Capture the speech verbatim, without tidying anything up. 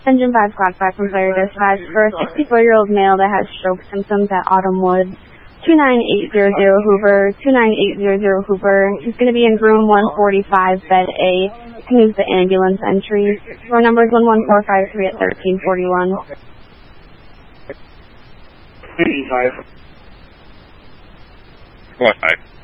Engine five, Squad five from Player Dispatch for a sixty-four-year-old male that has stroke symptoms at Autumn Woods. two nine eight zero zero Hoover, two nine eight zero zero Hoover. He's going to be in room one forty-five, bed A. You can use the ambulance entry. Phone number is one one four five three at thirteen forty-one. Five. What, five?